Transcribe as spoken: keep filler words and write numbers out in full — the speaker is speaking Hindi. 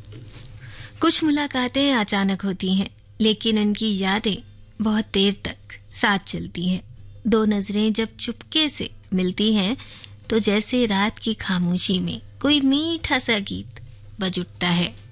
कुछ मुलाकातें अचानक होती हैं, लेकिन उनकी यादें बहुत देर तक साथ चलती हैं। दो नजरें जब चुपके से मिलती हैं तो जैसे रात की खामोशी में कोई मीठा सा गीत बज उठता है।